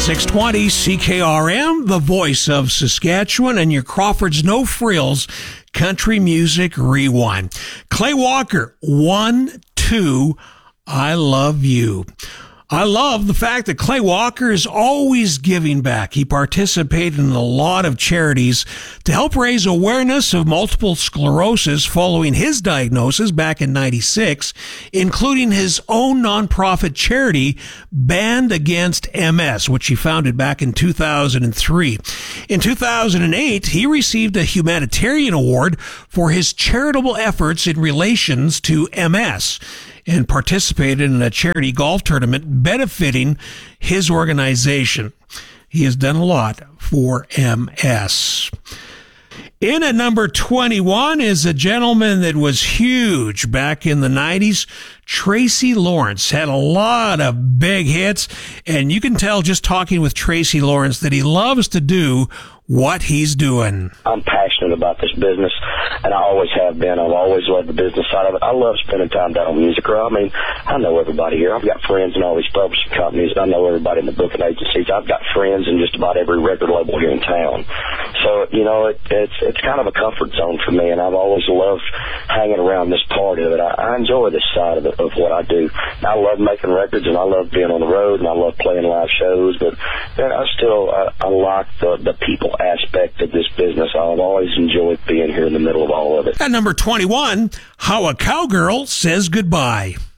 620 CKRM, the voice of Saskatchewan, and your Crawford's No Frills Country Music Rewind. Clay Walker, 1-2, I Love You. I love the fact that Clay Walker is always giving back. He participated in a lot of charities to help raise awareness of multiple sclerosis following his diagnosis back in '96, including his own nonprofit charity, Band Against MS, which he founded back in 2003. In 2008, he received a humanitarian award for his charitable efforts in relations to MS, and participated in a charity golf tournament benefiting his organization. He has done a lot for MS. In at number 21 is a gentleman that was huge back in the 90s. Tracy Lawrence had a lot of big hits, and you can tell just talking with Tracy Lawrence that he loves to do what he's doing. I'm passionate about this business, and I always have been. I've always loved the business side of it. I love spending time down on Music Row. I mean, I know everybody here. I've got friends in all these publishing companies. I know everybody in the booking agencies. I've got friends in just about every record label here in town. So, you know, it's kind of a comfort zone for me, and I've always loved hanging around this part of it. I enjoy this side of what I do. I love making records, and I love being on the road, and I love playing live shows, but I like the people aspect of this business. I've always enjoyed being here in the middle of all of it. At number 21, How a Cowgirl Says Goodbye.